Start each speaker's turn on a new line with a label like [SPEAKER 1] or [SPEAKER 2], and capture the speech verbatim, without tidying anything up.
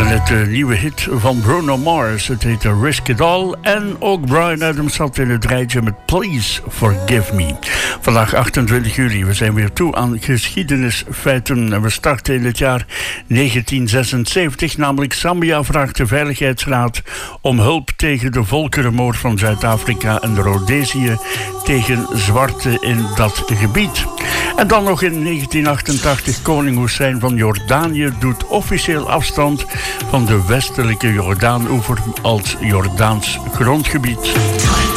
[SPEAKER 1] Met de nieuwe hit van Bruno Mars. Het heet Risk It All. En ook Bryan Adams zat in het rijtje met Please Forgive Me. Vandaag achtentwintig juli. We zijn weer toe aan geschiedenisfeiten. En we starten in het jaar negentien zesenzeventig. Namelijk Zambia vraagt de Veiligheidsraad om hulp tegen de volkerenmoord van Zuid-Afrika en Rhodesië tegen zwarten in dat gebied. En dan nog in negentien achtentachtig. Koning Hoessein van Jordanië doet officieel afstand van de westelijke Jordaanoever als Jordaans grondgebied.